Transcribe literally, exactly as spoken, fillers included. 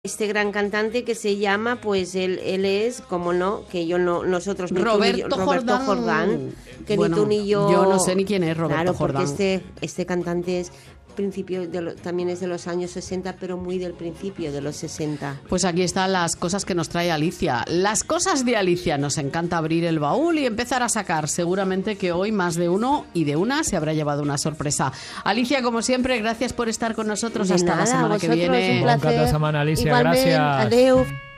Este gran cantante que se llama, pues él, él es, como no, que yo no, nosotros ni Roberto, tú ni yo, Roberto Jordán. Jordán, que bueno, ni tú ni yo. Yo no sé ni quién es Roberto claro, Jordán. Porque este, este cantante es principio de lo, también es de los años sesenta, pero muy del principio de los sesenta. Pues aquí están las cosas que nos trae Alicia. Las cosas de Alicia. Nos encanta abrir el baúl y empezar a sacar. Seguramente que hoy más de uno y de una se habrá llevado una sorpresa. Alicia, como siempre, gracias por estar con nosotros. De Hasta nada, la semana que viene. Un placer. Bon cap de setmana, Alicia. Igualment, Gràcies. adeu.